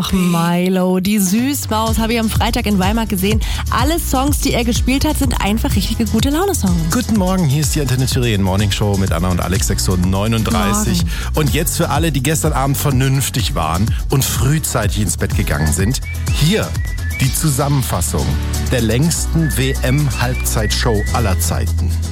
Ach, Milo, die Süßmaus habe ich am Freitag in Weimar gesehen. Alle Songs, die er gespielt hat, sind einfach richtige gute Laune-Songs. Guten Morgen, hier ist die Antenne Thüringen Morning Show mit Anna und Alex, 6:39 Uhr. Und jetzt für alle, die gestern Abend vernünftig waren und frühzeitig ins Bett gegangen sind, hier die Zusammenfassung der längsten WM-Halbzeitshow aller Zeiten.